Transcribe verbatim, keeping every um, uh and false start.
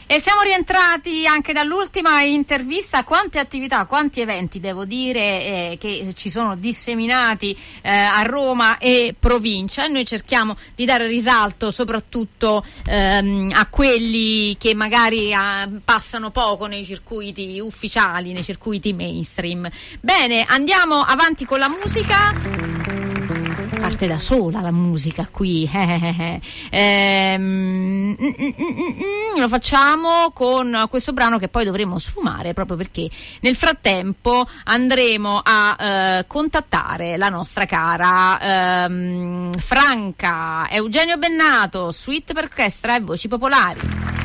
E siamo rientrati anche dall'ultima intervista. Quante attività, quanti eventi devo dire eh, che ci sono disseminati eh, a Roma e provincia, e noi cerchiamo di dare risalto soprattutto ehm, a quelli che magari ah, passano poco nei circuiti ufficiali, nei circuiti mainstream. Bene, andiamo avanti con la musica. Parte da sola la musica qui. ehm, mm, mm, mm, lo facciamo con questo brano che poi dovremo sfumare, proprio perché nel frattempo andremo a eh, contattare la nostra cara ehm, Franca, Eugenio Bennato, suite per orchestra e voci popolari.